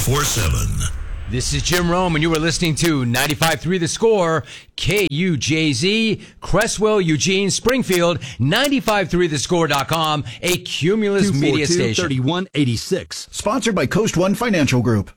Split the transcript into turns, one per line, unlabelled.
24/7.
This is Jim Rome, and you are listening to 95.3 The Score, KUJZ, Cresswell, Eugene, Springfield, 95.3thescore.com, a Cumulus Media station.
3186.
Sponsored by Coast One Financial Group.